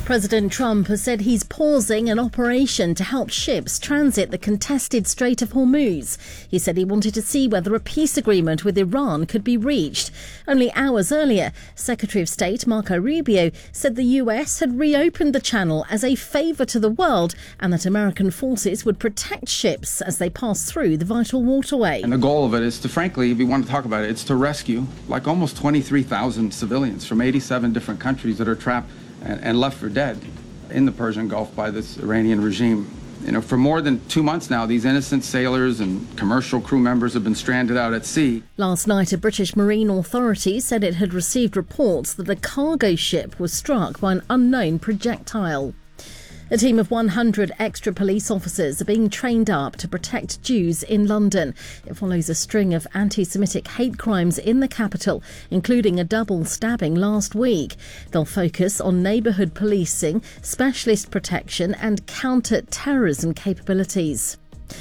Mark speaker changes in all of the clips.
Speaker 1: President Trump has said he's pausing an operation to help ships transit the contested Strait of Hormuz. He said he wanted to see whether a peace agreement with Iran could be reached. Only hours earlier, Secretary of State Marco Rubio said the US had reopened the channel as a favour to the world and that American forces would protect ships as they pass through the vital waterway.
Speaker 2: And the goal of it is to, frankly, if you want to talk about it, it's to rescue like almost 23,000 civilians from 87 different countries that are trapped and left for dead in the Persian Gulf by this Iranian regime. You know, for more than 2 months now, these innocent sailors and commercial crew members have been stranded out at sea.
Speaker 1: Last night, a British Marine authority said it had received reports that a cargo ship was struck by an unknown projectile. A team of 100 extra police officers are being trained up to protect Jews in London. It follows a string of anti-Semitic hate crimes in the capital, including a double stabbing last week. They'll focus on neighbourhood policing, specialist protection and counter-terrorism capabilities.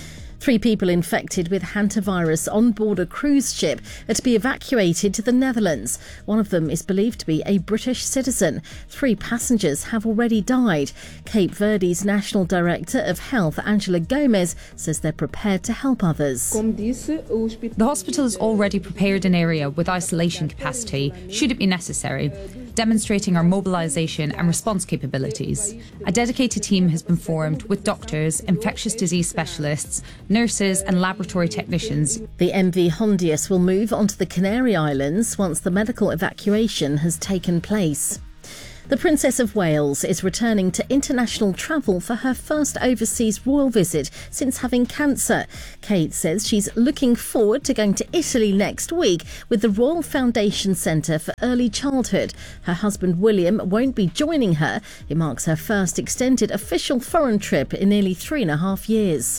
Speaker 1: 3 people infected with hantavirus on board a cruise ship are to be evacuated to the Netherlands. One of them is believed to be a British citizen. 3 passengers have already died. Cape Verde's National Director of Health, Angela Gomez, says they're prepared to help others.
Speaker 3: The hospital has already prepared an area with isolation capacity, should it be necessary, demonstrating our mobilisation and response capabilities. A dedicated team has been formed with doctors, infectious disease specialists, nurses and laboratory technicians.
Speaker 1: The MV Hondius will move onto the Canary Islands once the medical evacuation has taken place. The Princess of Wales is returning to international travel for her first overseas royal visit since having cancer. Kate says she's looking forward to going to Italy next week with the Royal Foundation Centre for Early Childhood. Her husband William won't be joining her. It marks her first extended official foreign trip in nearly 3.5 years.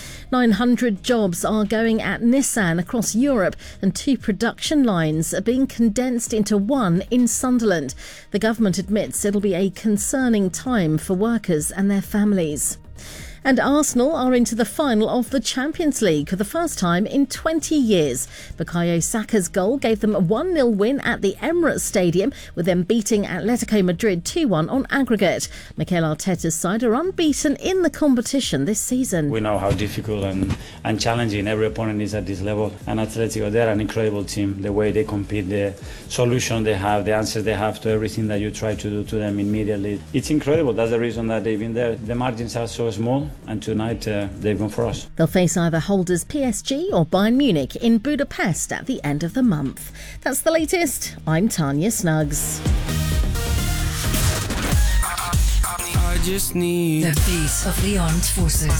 Speaker 1: 900 jobs are going at Nissan across Europe and 2 production lines are being condensed into one in Sunderland. The government admits it'll be a concerning time for workers and their families. And Arsenal are into the final of the Champions League for the first time in 20 years. Bukayo Saka's goal gave them a 1-0 win at the Emirates Stadium, with them beating Atletico Madrid 2-1 on aggregate. Mikel Arteta's side are unbeaten in the competition this season.
Speaker 4: We know how difficult and challenging every opponent is at this level. And Atletico, they're an incredible team. The way they compete, the solution they have, the answers they have to everything that you try to do to them immediately. It's incredible. That's the reason that they've been there. The margins are so small. And tonight they've gone for us.
Speaker 1: They'll face either holders PSG or Bayern Munich in Budapest at the end of the month. That's the latest. I'm Tanya Snuggs.
Speaker 5: I just need
Speaker 6: the beat of the armed forces.